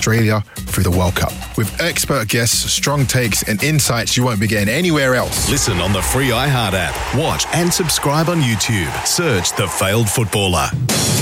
Australia through the World Cup. With expert guests, strong takes and insights you won't be getting anywhere else. Listen on the free iHeart app. Watch and subscribe on YouTube. Search The Failed Footballer.